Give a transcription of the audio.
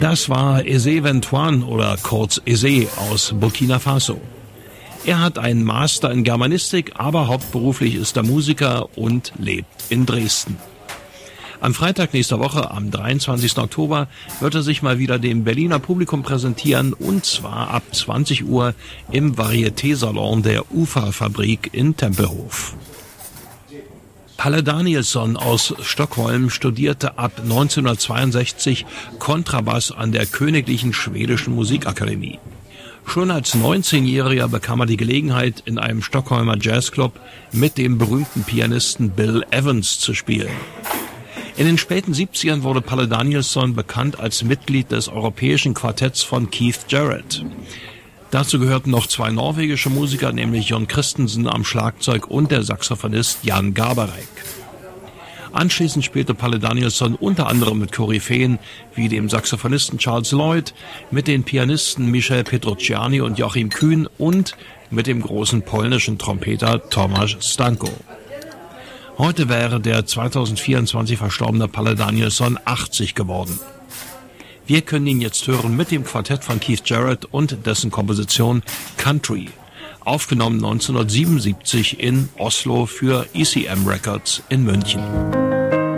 Das war Aizé Ventoine oder kurz Aizé aus Burkina Faso. Er hat einen Master in Germanistik, aber hauptberuflich ist er Musiker und lebt in Dresden. Am Freitag nächster Woche, am 23. Oktober, wird er sich mal wieder dem Berliner Publikum präsentieren, und zwar ab 20 Uhr im Varieté-Salon der Uferfabrik in Tempelhof. Palle Danielsson aus Stockholm studierte ab 1962 Kontrabass an der Königlichen Schwedischen Musikakademie. Schon als 19-Jähriger bekam er die Gelegenheit, in einem Stockholmer Jazzclub mit dem berühmten Pianisten Bill Evans zu spielen. In den späten 70ern wurde Palle Danielsson bekannt als Mitglied des europäischen Quartetts von Keith Jarrett. Dazu gehörten noch zwei norwegische Musiker, nämlich Jon Christensen am Schlagzeug und der Saxophonist Jan Garbarek. Anschließend spielte Palle Danielsson unter anderem mit Koryphäen wie dem Saxophonisten Charles Lloyd, mit den Pianisten Michel Petrucciani und Joachim Kühn und mit dem großen polnischen Trompeter Tomasz Stanko. Heute wäre der 2024 verstorbene Palle Danielsson 80 geworden. Wir können ihn jetzt hören mit dem Quartett von Keith Jarrett und dessen Komposition Country, aufgenommen 1977 in Oslo für ECM Records in München.